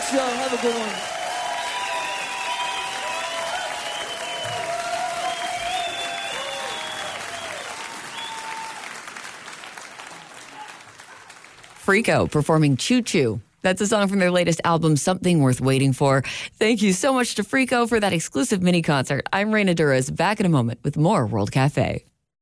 much, y'all. Have a good one. Freako performing Choo Choo. That's a song from their latest album, Something Worth Waiting For. Thank you so much to Freako for that exclusive mini concert. I'm Raina Duras, back in a moment with more World Cafe.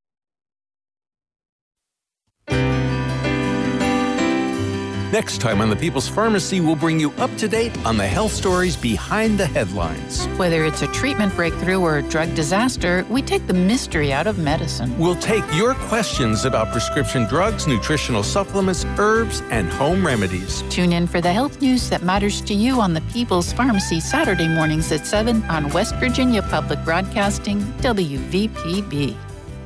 Next time on The People's Pharmacy, we'll bring you up to date on the health stories behind the headlines. Whether it's a treatment breakthrough or a drug disaster, we take the mystery out of medicine. We'll take your questions about prescription drugs, nutritional supplements, herbs, and home remedies. Tune in for the health news that matters to you on The People's Pharmacy Saturday mornings at 7 on West Virginia Public Broadcasting, WVPB.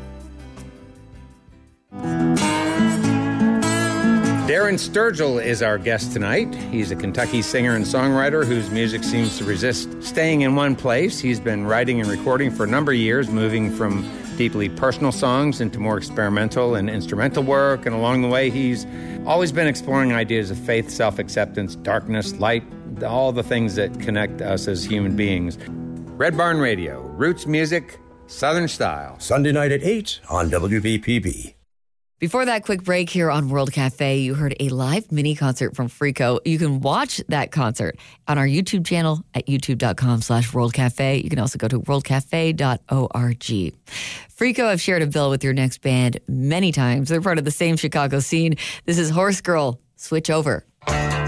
Darren Sturgill is our guest tonight. He's a Kentucky singer and songwriter whose music seems to resist staying in one place. He's been writing and recording for a number of years, moving from deeply personal songs into more experimental and instrumental work. And along the way, he's always been exploring ideas of faith, self-acceptance, darkness, light, all the things that connect us as human beings. Red Barn Radio, roots music, Southern style. Sunday night at 8 on WVPB. Before that quick break here on World Cafe, you heard a live mini concert from Freako. You can watch that concert on our YouTube channel at youtube.com/worldcafe. You can also go to worldcafe.org. Freako have shared a bill with your next band many times. They're part of the same Chicago scene. This is Horse Girl, Switch Over.